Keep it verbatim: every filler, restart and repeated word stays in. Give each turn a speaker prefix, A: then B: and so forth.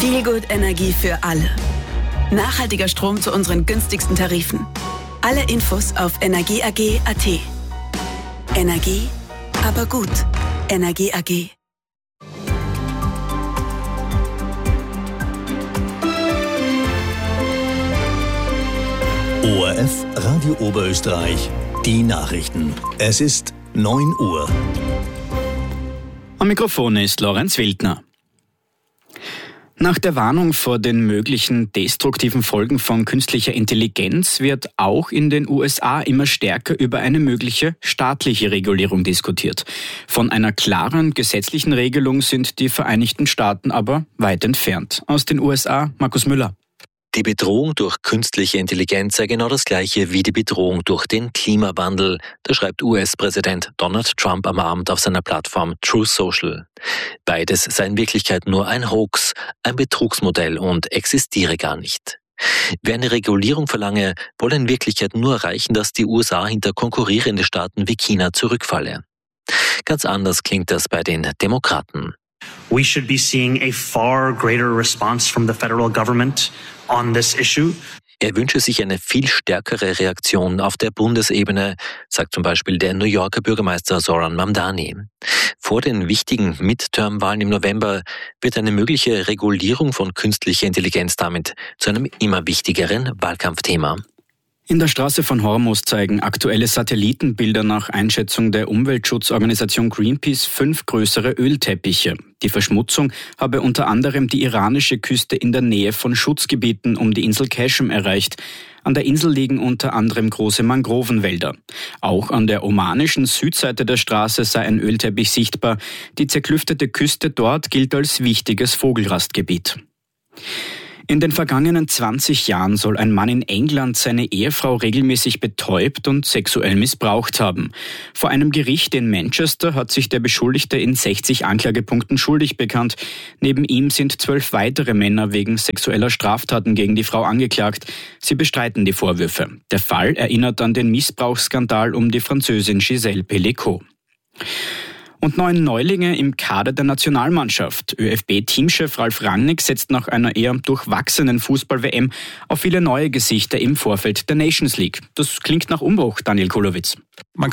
A: Feelgood-Energie für alle. Nachhaltiger Strom zu unseren günstigsten Tarifen. Alle Infos auf energie a g punkt a t. Energie, aber gut. Energie A G.
B: O R F Radio Oberösterreich, die Nachrichten. Es ist neun Uhr.
C: Am Mikrofon ist Lorenz Wildner. Nach der Warnung vor den möglichen destruktiven Folgen von künstlicher Intelligenz wird auch in den U S A immer stärker über eine mögliche staatliche Regulierung diskutiert. Von einer klaren gesetzlichen Regelung sind die Vereinigten Staaten aber weit entfernt. Aus den U S A, Markus Müller.
D: Die Bedrohung durch künstliche Intelligenz sei genau das gleiche wie die Bedrohung durch den Klimawandel. Das schreibt U S-Präsident Donald Trump am Abend auf seiner Plattform Truth Social. Beides sei in Wirklichkeit nur ein Hoax, ein Betrugsmodell und existiere gar nicht. Wer eine Regulierung verlange, wolle in Wirklichkeit nur erreichen, dass die U S A hinter konkurrierende Staaten wie China zurückfalle. Ganz anders klingt das bei den Demokraten.
E: We should be seeing a far greater response from the federal government on this issue.
D: Er wünsche sich eine viel stärkere Reaktion auf der Bundesebene, sagt zum Beispiel der New Yorker Bürgermeister Zoran Mamdani. Vor den wichtigen Midterm-Wahlen im November wird eine mögliche Regulierung von künstlicher Intelligenz damit zu einem immer wichtigeren Wahlkampfthema.
C: In der Straße von Hormuz zeigen aktuelle Satellitenbilder nach Einschätzung der Umweltschutzorganisation Greenpeace fünf größere Ölteppiche. Die Verschmutzung habe unter anderem die iranische Küste in der Nähe von Schutzgebieten um die Insel Qashm erreicht. An der Insel liegen unter anderem große Mangrovenwälder. Auch an der omanischen Südseite der Straße sei ein Ölteppich sichtbar. Die zerklüftete Küste dort gilt als wichtiges Vogelrastgebiet. In den vergangenen zwanzig Jahren soll ein Mann in England seine Ehefrau regelmäßig betäubt und sexuell missbraucht haben. Vor einem Gericht in Manchester hat sich der Beschuldigte in sechzig Anklagepunkten schuldig bekannt. Neben ihm sind zwölf weitere Männer wegen sexueller Straftaten gegen die Frau angeklagt. Sie bestreiten die Vorwürfe. Der Fall erinnert an den Missbrauchsskandal um die Französin Gisèle Pelicot. Und neun Neulinge im Kader der Nationalmannschaft. ÖFB Teamchef Ralf Rangnick setzt nach einer eher durchwachsenen Fußball-W M auf viele neue Gesichter im Vorfeld der Nations League. Das klingt nach Umbruch, Daniel Kulowitz.
F: Man